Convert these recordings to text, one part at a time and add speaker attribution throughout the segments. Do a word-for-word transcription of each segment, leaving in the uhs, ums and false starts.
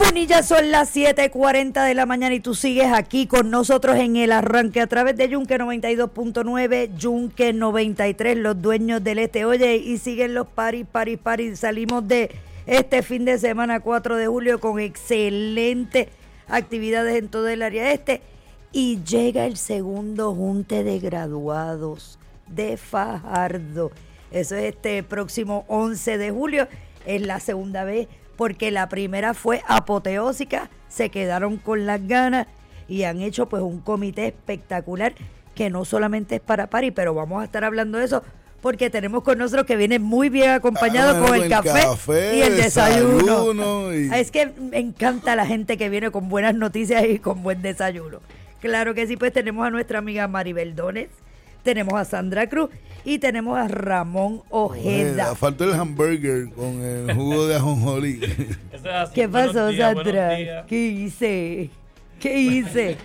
Speaker 1: Bueno, y ya son las siete cuarenta de la mañana y tú sigues aquí con nosotros en el arranque a través de Yunque noventa y dos punto nueve, Yunque noventa y tres, los dueños del este. Oye, y siguen los paris, paris, paris. Salimos de este fin de semana cuatro de julio con excelentes actividades en todo el área este y llega el segundo junte de graduados de Fajardo. Eso es este próximo once de julio, es la segunda vez porque la primera fue apoteósica, se quedaron con las ganas y han hecho pues un comité espectacular que no solamente es para party, pero vamos a estar hablando de eso porque tenemos con nosotros que viene muy bien acompañado ah, con el, el café, café y el desayuno. desayuno y... Es que me encanta la gente que viene con buenas noticias y con buen desayuno. Claro que sí, pues tenemos a nuestra amiga Maribel Dones, tenemos a Sandra Cruz y tenemos a Ramón Ojeda.
Speaker 2: Oye, falta el hamburger con el jugo de ajonjolí.
Speaker 1: ¿Qué pasó, días, Sandra? ¿Qué hice? ¿Qué hice?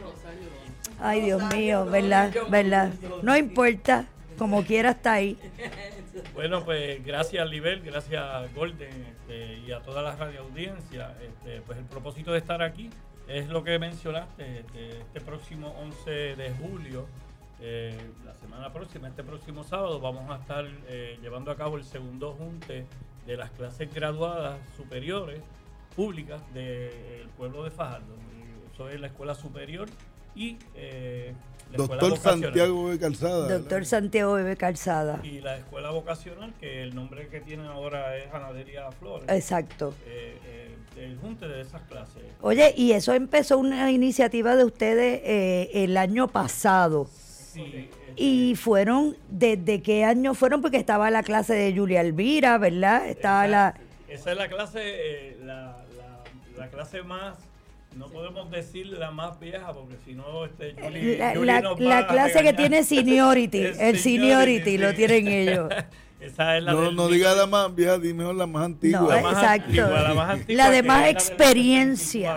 Speaker 1: Ay, Dios mío, ¿verdad? ¿verdad? No importa, como quiera está ahí.
Speaker 3: Bueno, pues gracias, Libel, gracias, Golden, este, y a toda la radioaudiencia. Este, pues el propósito de estar aquí es lo que mencionaste, este, este próximo once de julio. Eh, la semana próxima, este próximo sábado, vamos a estar eh, llevando a cabo el segundo junte de las clases graduadas superiores públicas del pueblo de Fajardo. Eso es la escuela superior y eh, la
Speaker 2: Doctor Santiago Bebe Calzada.
Speaker 1: Doctor ¿verdad? Santiago Bebe Calzada.
Speaker 3: Y la escuela vocacional, que el nombre que tienen ahora es Anadería Flores.
Speaker 1: Exacto.
Speaker 3: Eh, eh, el junte de esas clases.
Speaker 1: Oye, y eso empezó una iniciativa de ustedes eh, el año pasado. Sí, este, y fueron, ¿desde qué año fueron? Porque estaba la clase de Julia Elvira, ¿verdad? Estaba
Speaker 3: esa,
Speaker 1: la...
Speaker 3: Esa es la clase, eh, la, la, la clase más, no podemos decir la más vieja, porque si no, este, Julie,
Speaker 1: la,
Speaker 3: Julie
Speaker 1: la,
Speaker 3: nos
Speaker 1: la
Speaker 3: va
Speaker 1: clase
Speaker 3: a
Speaker 1: que tiene seniority, el, el seniority, seniority sí. Lo tienen ellos.
Speaker 3: Esa es la
Speaker 2: no, no diga la más vieja, dime mejor la más antigua.
Speaker 1: No,
Speaker 2: la
Speaker 1: más exacto.
Speaker 3: Antigua, la, más antigua
Speaker 1: la de más experiencia.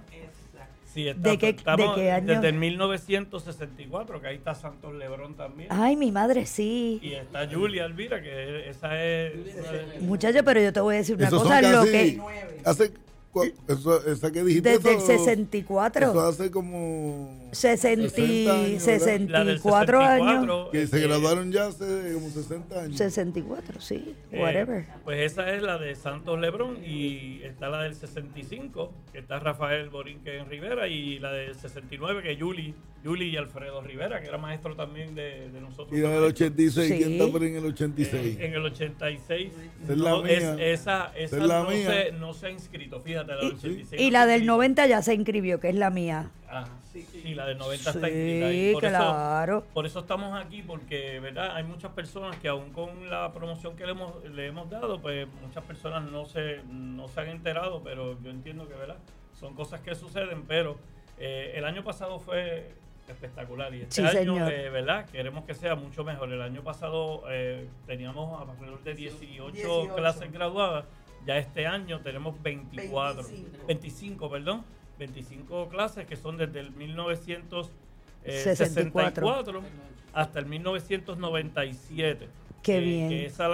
Speaker 3: Sí, está,
Speaker 1: ¿De qué,
Speaker 3: estamos
Speaker 1: ¿De qué año?
Speaker 3: Desde el mil novecientos sesenta y cuatro, que ahí está Santos Lebrón también.
Speaker 1: Ay, mi madre, sí.
Speaker 3: Y está Julia Elvira, que esa es...
Speaker 1: Muchacho, pero yo te voy a decir una
Speaker 2: Esos
Speaker 1: cosa.
Speaker 2: Son
Speaker 1: lo
Speaker 2: casi,
Speaker 1: que
Speaker 2: hace, eso, esa que dijiste.
Speaker 1: Desde
Speaker 2: eso,
Speaker 1: el sesenta y cuatro.
Speaker 2: Eso hace como...
Speaker 1: sesenta,
Speaker 2: años,
Speaker 1: sesenta y cuatro años.
Speaker 2: Que se graduaron ya hace como sesenta años.
Speaker 1: sesenta y cuatro, sí,
Speaker 3: eh,
Speaker 1: whatever.
Speaker 3: Pues esa es la de Santos Lebrón y está la del sesenta y cinco, que está Rafael Borinquen Rivera, y la del sesenta y nueve, que es Yuli, Yuli y Alfredo Rivera, que era maestro también de, de nosotros.
Speaker 2: Y la del ochenta y seis,
Speaker 1: sí.
Speaker 2: ¿Quién está por en el ochenta y seis?
Speaker 3: Eh, en el ochenta y seis.
Speaker 2: Esa es
Speaker 3: no,
Speaker 2: la mía.
Speaker 3: Es, esa esa
Speaker 2: es la
Speaker 3: no,
Speaker 2: mía.
Speaker 3: Se, no se ha inscrito, fíjate, la del ochenta y seis.
Speaker 1: Y la del noventa ya se inscribió, que es la mía.
Speaker 3: Ah, sí, sí, la del noventa
Speaker 1: sí,
Speaker 3: está inscrita ahí. Por
Speaker 1: claro.
Speaker 3: Eso, por eso estamos aquí, porque verdad hay muchas personas que aún con la promoción que le hemos, le hemos dado, pues muchas personas no se, no se han enterado, pero yo entiendo que verdad son cosas que suceden, pero eh, el año pasado fue espectacular y este
Speaker 1: sí,
Speaker 3: año, eh, verdad, queremos que sea mucho mejor. El año pasado eh, teníamos alrededor de dieciocho, dieciocho clases graduadas, ya este año tenemos veinticuatro, veinticinco, veinticinco perdón. veinticinco clases que son desde el mil novecientos sesenta y cuatro hasta el mil novecientos noventa y siete.
Speaker 1: Qué
Speaker 3: eh,
Speaker 1: bien.
Speaker 3: Que esa